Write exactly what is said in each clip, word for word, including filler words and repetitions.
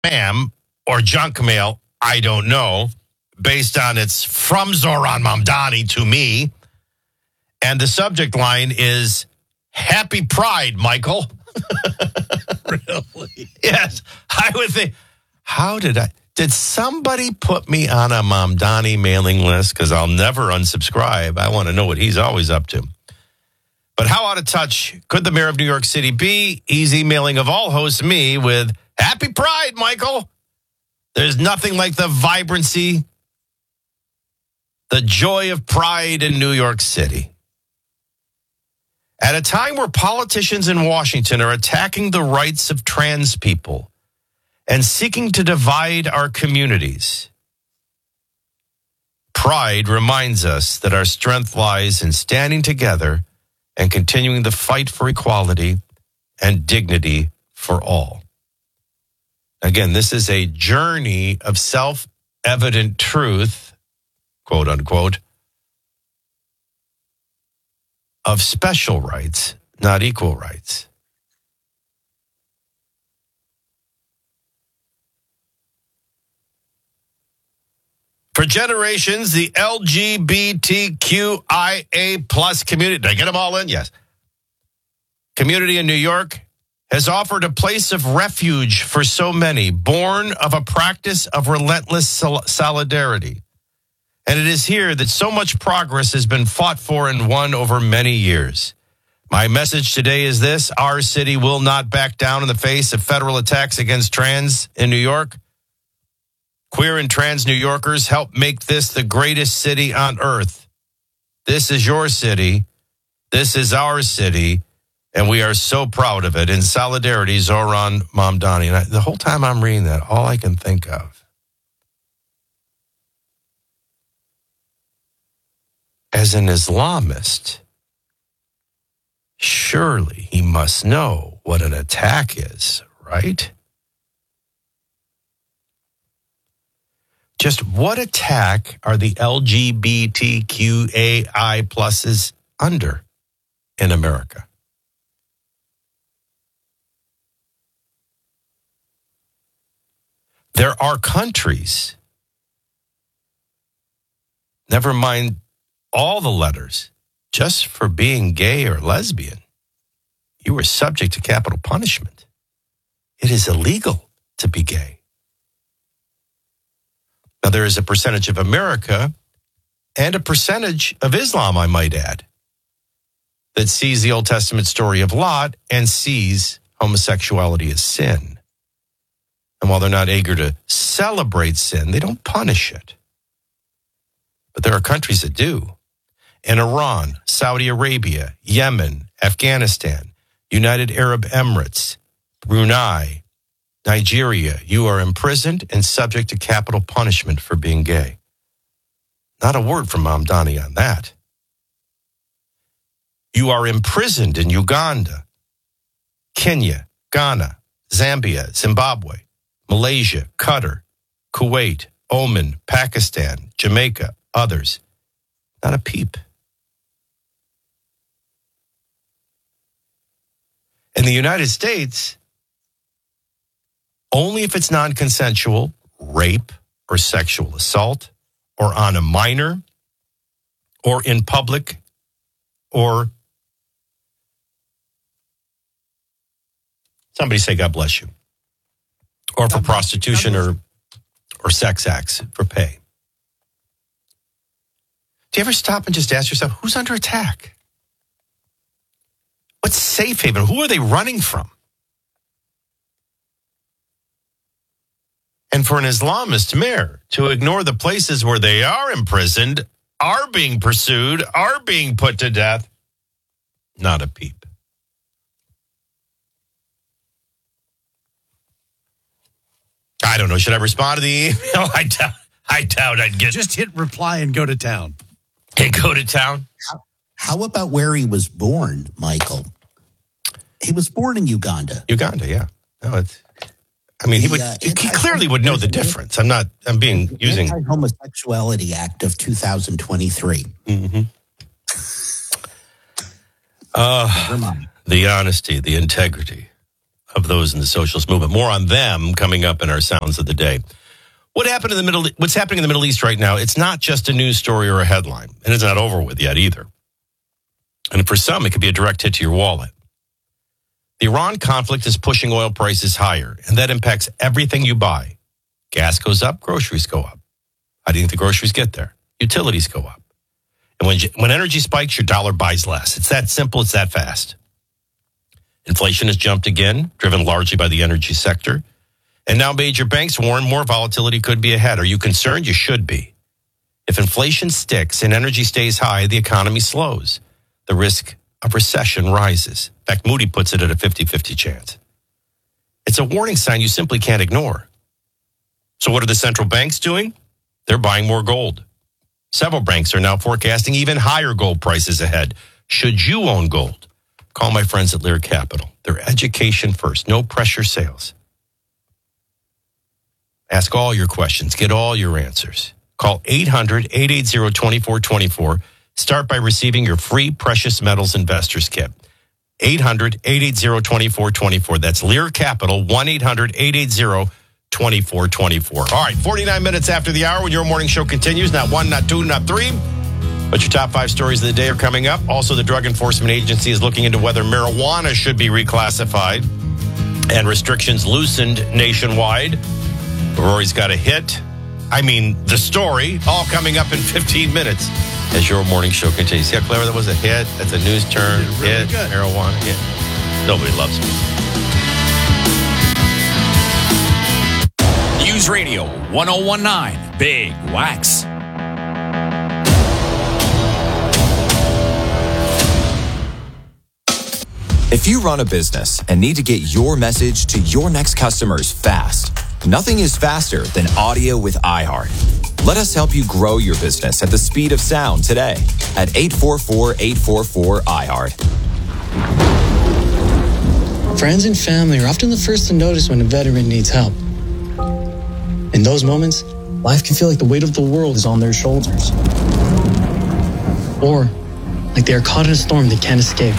spam or junk mail, I don't know, based on it's from Zoran Mamdani to me. And the subject line is, Happy Pride, Michael. Really? Yes. I would think, how did I, did somebody put me on a Mamdani mailing list? Because I'll never unsubscribe. I want to know what he's always up to. But how out of touch could the mayor of New York City be? He's emailing, of all hosts, me with, Happy Pride, Michael. There's nothing like the vibrancy, the joy of pride in New York City. At a time where politicians in Washington are attacking the rights of trans people and seeking to divide our communities, pride reminds us that our strength lies in standing together and continuing the fight for equality and dignity for all. Again, this is a journey of self-evident truth, quote unquote, of special rights, not equal rights. For generations, the L G B T Q I A plus community, did I get them all in? Yes. Community in New York has offered a place of refuge for so many, born of a practice of relentless sol- solidarity. And it is here that so much progress has been fought for and won over many years. My message today is this: our city will not back down in the face of federal attacks against trans in New York. Queer and trans New Yorkers help make this the greatest city on earth. This is your city. This is our city. And we are so proud of it. In solidarity, Zoran Mamdani. And I, the whole time I'm reading that, all I can think of, as an Islamist, surely he must know what an attack is, right? Just what attack are the L G B T Q A I pluses under in America? There are countries, never mind all the letters, just for being gay or lesbian, you are subject to capital punishment. It is illegal to be gay. Now, there is a percentage of America and a percentage of Islam, I might add, that sees the Old Testament story of Lot and sees homosexuality as sin. And while they're not eager to celebrate sin, they don't punish it. But there are countries that do. In Iran, Saudi Arabia, Yemen, Afghanistan, United Arab Emirates, Brunei, Nigeria, you are imprisoned and subject to capital punishment for being gay. Not a word from Mamdani on that. You are imprisoned in Uganda, Kenya, Ghana, Zambia, Zimbabwe, Malaysia, Qatar, Kuwait, Oman, Pakistan, Jamaica, others. Not a peep. In the United States, only if it's non-consensual, rape or sexual assault, or on a minor, or in public, or somebody say God bless you, or for prostitution or or sex acts for pay. Do you ever stop and just ask yourself, who's under attack? What's safe haven? Who are they running from? And for an Islamist mayor to ignore the places where they are imprisoned, are being pursued, are being put to death, not a peep. I don't know. Should I respond to the email? I doubt, I doubt I'd get... Just hit reply and go to town. Hey, go to town? How, how about where he was born, Michael? He was born in Uganda. Uganda, yeah. No, it's... I mean, he would. uh, He, he clearly would know the difference. I'm not. I'm being The using. Anti-Homosexuality Act of two thousand twenty-three. Mm-hmm. Uh, the honesty, the integrity of those in the socialist movement. More on them coming up in our Sounds of the Day. What happened in the Middle? What's happening in the Middle East right now? It's not just a news story or a headline, and it's not over with yet either. And for some, it could be a direct hit to your wallet. The Iran conflict is pushing oil prices higher, and that impacts everything you buy. Gas goes up, groceries go up. How do you think the groceries get there? Utilities go up. And when when energy spikes, your dollar buys less. It's that simple. It's that fast. Inflation has jumped again, driven largely by the energy sector. And now major banks warn more volatility could be ahead. Are you concerned? You should be. If inflation sticks and energy stays high, the economy slows. The risk of recession rises. In fact, Moody puts it at a fifty-fifty chance. It's a warning sign you simply can't ignore. So what are the central banks doing? They're buying more gold. Several banks are now forecasting even higher gold prices ahead. Should you own gold? Call my friends at Lear Capital. They're education first, no pressure sales. Ask all your questions. Get all your answers. Call eight hundred, eight eight zero, two four two four. Start by receiving your free Precious Metals Investors Kit. eight hundred, eight eight zero, two four two four. That's Lear Capital, one eight hundred, eight eight zero, two four two four. All right, forty-nine minutes after the hour when your morning show continues. Not one, not two, not three. But your top five stories of the day are coming up. Also, the Drug Enforcement Agency is looking into whether marijuana should be reclassified and restrictions loosened nationwide. Rory's got a hit. I mean, the story, all coming up in fifteen minutes as your morning show continues. See how clever that was? A hit. That's a news term. Really hit. Good. Marijuana. Yeah. Nobody loves me. News Radio one oh one nine Big Wax. If you run a business and need to get your message to your next customers fast, nothing is faster than audio with iHeart. Let us help you grow your business at the speed of sound today at eight four four, eight four four, iHeart. Friends and family are often the first to notice when a veteran needs help. In those moments, life can feel like the weight of the world is on their shoulders. Or like they are caught in a storm they can't escape.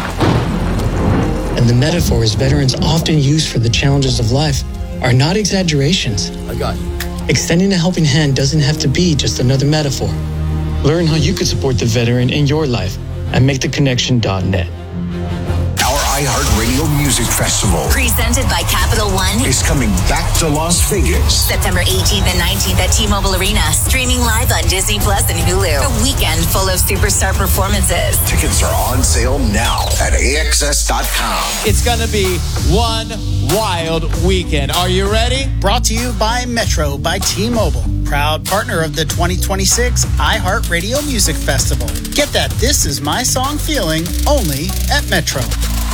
And the metaphors veterans often use for the challenges of life are not exaggerations. I got you. Extending a helping hand doesn't have to be just another metaphor. Learn how you could support the veteran in your life at make the connection dot net. Our iHeartRadio Music Festival Presented by Capital One. is coming back to Las Vegas. September eighteenth and nineteenth at T-Mobile Arena. Streaming live on Disney Plus and Hulu. A weekend full of superstar performances. Tickets are on sale now at A X S dot com. It's going to be one wild weekend. Are you ready? Brought to you by Metro by T-Mobile, proud partner of the twenty twenty-six iHeartRadio Music Festival. Get that This Is My Song feeling only at Metro.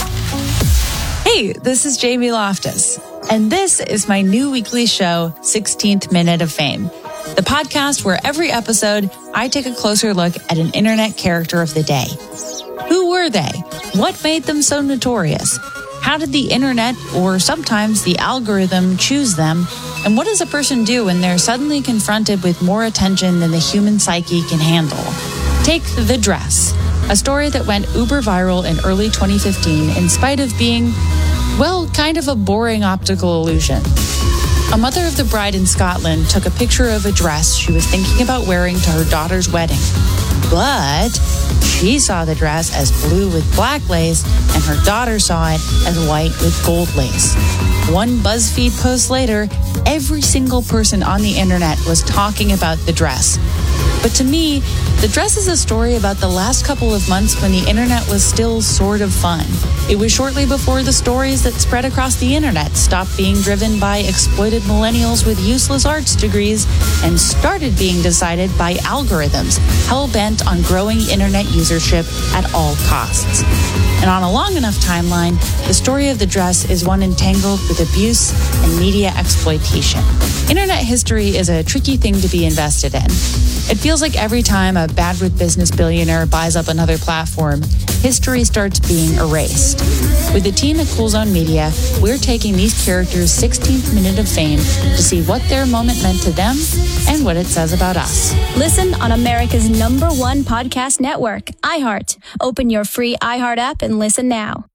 Hey, this is Jamie Loftus, and this is my new weekly show, sixteenth Minute of Fame, the podcast where every episode I take a closer look at an internet character of the day. Who were they? What made them so notorious? How did the internet, or sometimes the algorithm, choose them? And what does a person do when they're suddenly confronted with more attention than the human psyche can handle? Take The Dress, a story that went uber viral in early twenty fifteen in spite of being, well, kind of a boring optical illusion. A mother of the bride in Scotland took a picture of a dress she was thinking about wearing to her daughter's wedding. But she saw the dress as blue with black lace, and her daughter saw it as white with gold lace. One BuzzFeed post later, every single person on the internet was talking about the dress. But to me, The Dress is a story about the last couple of months when the internet was still sort of fun. It was shortly before the stories that spread across the internet stopped being driven by exploited millennials with useless arts degrees and started being decided by algorithms hell-bent on growing internet usership at all costs. And on a long enough timeline, the story of The Dress is one entangled with abuse and media exploitation. Internet history is a tricky thing to be invested in. It feels like every time a bad with business billionaire buys up another platform, history starts being erased. With the team at Cool Zone Media, we're taking these characters' sixteenth minute of fame to see what their moment meant to them and what it says about us. Listen on America's number one podcast network, iHeart. Open your free iHeart app and listen now.